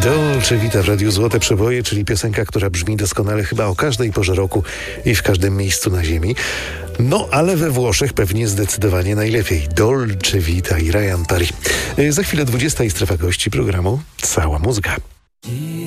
Dolce Vita w Radiu Złote Przeboje, czyli piosenka, która brzmi doskonale chyba o każdej porze roku i w każdym miejscu na ziemi. No, ale we Włoszech pewnie zdecydowanie najlepiej. Dolce Vita i Ryan Paris. Za chwilę 20 i strefa gości programu Cała Muzyka.